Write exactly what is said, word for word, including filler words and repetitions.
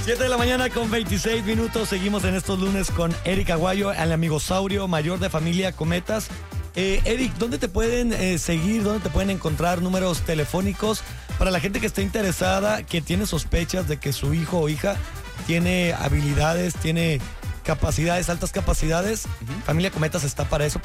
siete de la mañana con veintiséis minutos. Seguimos en estos lunes con Eric Aguayo, el amigosaurio mayor de familia Cometas. Eh, Eric, ¿dónde te pueden eh, seguir? ¿Dónde te pueden encontrar? Números telefónicos para la gente que esté interesada, que tiene sospechas de que su hijo o hija tiene habilidades, tiene capacidades, altas capacidades. Uh-huh. Familia Cometas está para eso.